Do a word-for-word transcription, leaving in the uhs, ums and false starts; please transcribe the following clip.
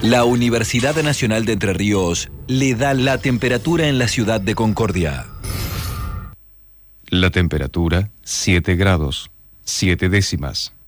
La Universidad Nacional de Entre Ríos le da la temperatura en la ciudad de Concordia. La temperatura, siete grados, siete décimas.